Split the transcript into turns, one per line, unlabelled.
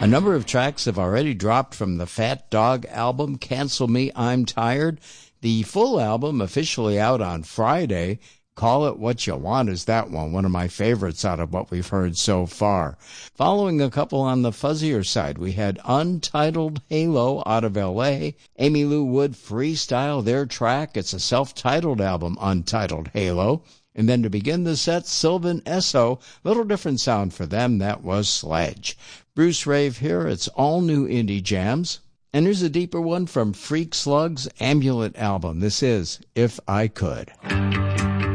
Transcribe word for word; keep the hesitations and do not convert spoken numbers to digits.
A number of tracks have already dropped from the Fat Dog album, Cancel Me, I'm Tired. The full album officially out on Friday. Call It What You Want is that one, one of my favorites out of what we've heard so far. Following a couple on the fuzzier side, we had Untitled Halo out of L A. Amy Lou Wood freestyle their track. It's a self-titled album, Untitled Halo. And then to begin the set, Sylvan Esso. Little different sound for them. That was Sledge. Bruce Rave here. It's all new indie jams. And here's a deeper one from Freak Slug's Amulet album. This is If I Could.